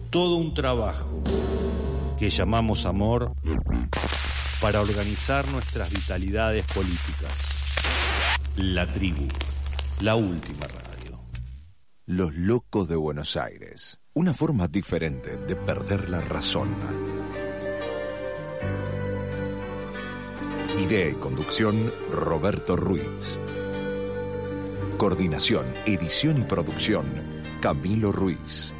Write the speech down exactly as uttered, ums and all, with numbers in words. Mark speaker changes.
Speaker 1: todo un trabajo que llamamos amor para organizar nuestras vitalidades políticas. La tribu, la última radio.
Speaker 2: Los locos de Buenos Aires, una forma diferente de perder la razón. Idea y conducción, Roberto Ruiz. Coordinación, edición y producción, Camilo Ruiz.